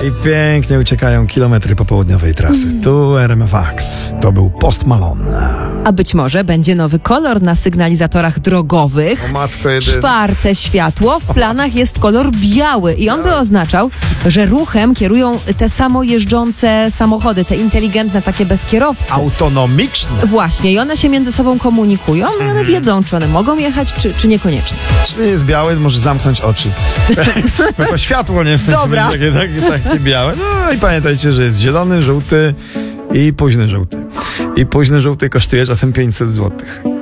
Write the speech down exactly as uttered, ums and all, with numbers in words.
I pięknie uciekają kilometry popołudniowej trasy. Tu R M F Max. To był Post Malone. A być może będzie nowy kolor na sygnalizatorach drogowych. O matko jedyna. Czwarte światło. W planach jest kolor biały i on by oznaczał, że ruchem kierują te samo jeżdżące samochody, te inteligentne, takie bez kierowcy. Autonomiczne. Właśnie, i one się między sobą komunikują i one wiedzą, czy one mogą jechać, czy, czy niekoniecznie. Czyli jest biały, może zamknąć oczy. No to światło, nie? W sensie Dobra. Takie, takie, takie białe. No i pamiętajcie, że jest zielony, żółty i późny żółty. I późny żółty kosztuje czasem pięćset złotych.